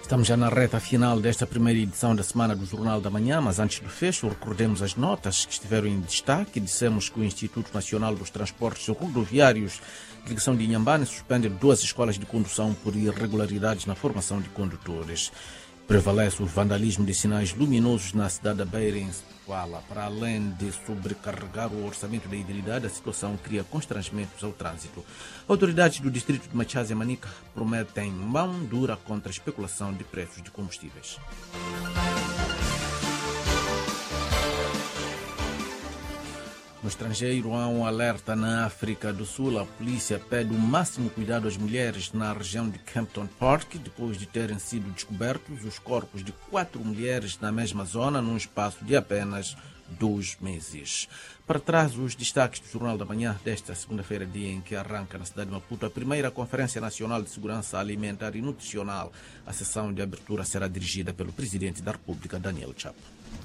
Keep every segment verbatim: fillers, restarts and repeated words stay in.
Estamos já na reta final desta primeira edição da Semana do Jornal da Manhã, mas antes do fecho, recordemos as notas que estiveram em destaque. Dissemos que o Instituto Nacional dos Transportes Rodoviários de Ligação de Inhambane suspende duas escolas de condução por irregularidades na formação de condutores. Prevalece o vandalismo de sinais luminosos na cidade da Beira, em Sofala. Para além de sobrecarregar o orçamento da idilidade, a situação cria constrangimentos ao trânsito. Autoridades do distrito de Machaz e Manica prometem mão dura contra a especulação de preços de combustíveis. No estrangeiro, há um alerta na África do Sul. A polícia pede o máximo cuidado às mulheres na região de Kempton Park, depois de terem sido descobertos os corpos de quatro mulheres na mesma zona, num espaço de apenas dois meses. Para trás, os destaques do Jornal da Manhã desta segunda-feira, dia em que arranca na cidade de Maputo a primeira Conferência Nacional de Segurança Alimentar e Nutricional. A sessão de abertura será dirigida pelo Presidente da República, Daniel Chapo.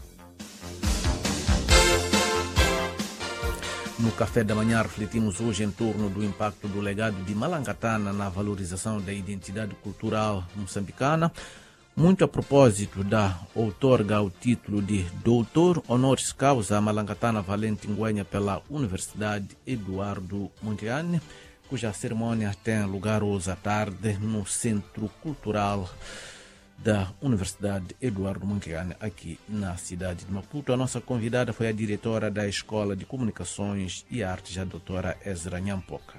No Café da Manhã refletimos hoje em torno do impacto do legado de Malangatana na valorização da identidade cultural moçambicana, muito a propósito da outorga ao título de Doutor Honoris Causa a Malangatana Valente Ngüenya pela Universidade Eduardo Mondlane, cuja cerimônia tem lugar hoje à tarde no Centro Cultural da Universidade Eduardo Mondlane, aqui na cidade de Maputo. A nossa convidada foi a diretora da Escola de Comunicações e Artes, a doutora Ezra Nyampoka.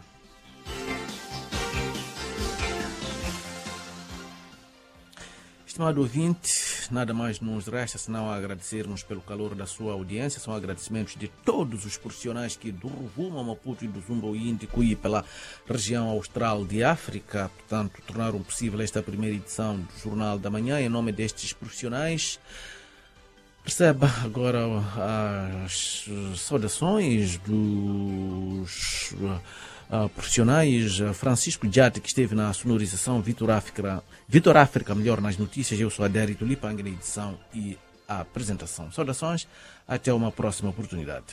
Estimado ouvinte, nada mais nos resta senão agradecermos pelo calor da sua audiência. São agradecimentos de todos os profissionais que do Rovuma, Maputo e do Zumba Índico e pela região austral de África, portanto, tornaram possível esta primeira edição do Jornal da Manhã. Em nome destes profissionais, receba agora as saudações dos Uh, profissionais. uh, Francisco Diate, que esteve na sonorização, Vitor África, Vitor África, melhor, nas notícias. Eu sou Adérito Lipang, na edição e a apresentação. Saudações, até uma próxima oportunidade.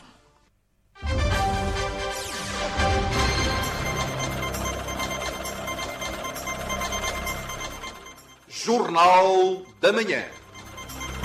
Jornal da Manhã.